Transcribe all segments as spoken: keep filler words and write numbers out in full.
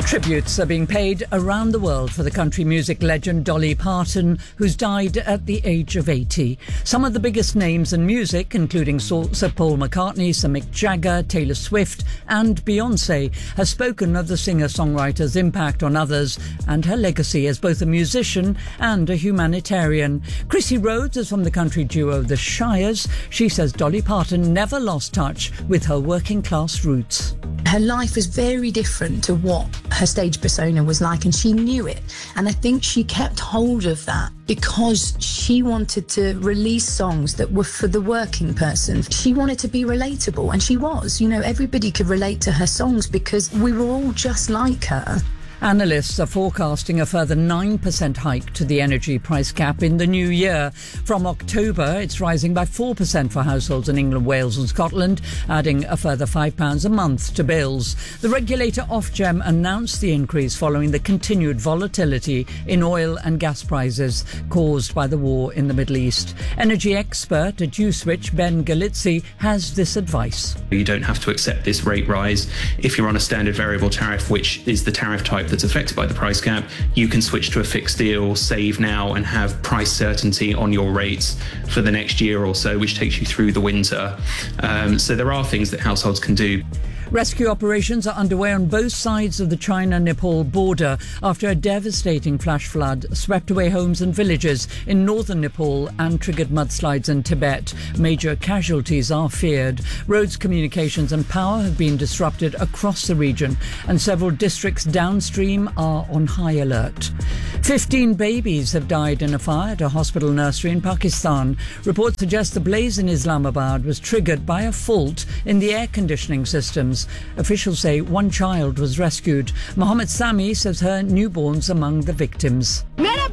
Tributes are being paid around the world for the country music legend Dolly Parton, who's died at the age of eighty. Some of the biggest names in music, including Sir Paul McCartney, Sir Mick Jagger, Taylor Swift and Beyoncé, have spoken of the singer-songwriter's impact on others and her legacy as both a musician and a humanitarian. Chrissy Rhodes is from the country duo The Shires. She says Dolly Parton never lost touch with her working-class roots. Her life was very different to what her stage persona was like, and she knew it. And I think she kept hold of that because she wanted to release songs that were for the working person. She wanted to be relatable, and she was. You know, everybody could relate to her songs because we were all just like her. Analysts are forecasting a further nine percent hike to the energy price cap in the new year. From October, it's rising by four percent for households in England, Wales and Scotland, adding a further five pounds a month to bills. The regulator Ofgem announced the increase following the continued volatility in oil and gas prices caused by the war in the Middle East. Energy expert at Uswitch, Ben Galizzi, has this advice. You don't have to accept this rate rise. If you're on a standard variable tariff, which is the tariff type that's affected by the price cap, you can switch to a fixed deal, save now and have price certainty on your rates for the next year or so, which takes you through the winter. Um, so there are things that households can do. Rescue operations are underway on both sides of the China-Nepal border after a devastating flash flood swept away homes and villages in northern Nepal and triggered mudslides in Tibet. Major casualties are feared. Roads, communications and power have been disrupted across the region, and several districts downstream are on high alert. Fifteen babies have died in a fire at a hospital nursery in Pakistan. Reports suggest the blaze in Islamabad was triggered by a fault in the air conditioning systems. Officials say one child was rescued. Mohammed Sami says her newborn's among the victims.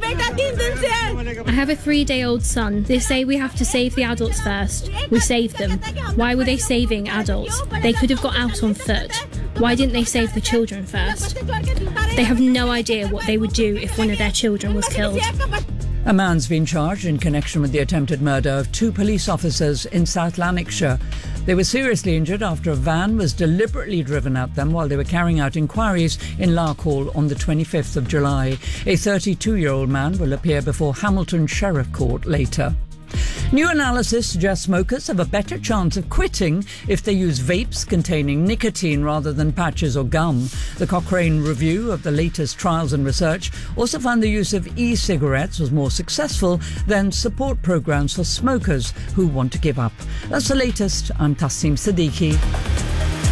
I have a three-day-old son. They say we have to save the adults first. We saved them. Why were they saving adults? They could have got out on foot. Why didn't they save the children first? They have no idea what they would do if one of their children was killed. A man's been charged in connection with the attempted murder of two police officers in South Lanarkshire. They were seriously injured after a van was deliberately driven at them while they were carrying out inquiries in Larkhall on the twenty-fifth of July. A thirty-two-year-old man will appear before Hamilton Sheriff Court later. New analysis suggests smokers have a better chance of quitting if they use vapes containing nicotine rather than patches or gum. The Cochrane review of the latest trials and research also found the use of e-cigarettes was more successful than support programs for smokers who want to give up. That's the latest. I'm Tasneem Siddiqui.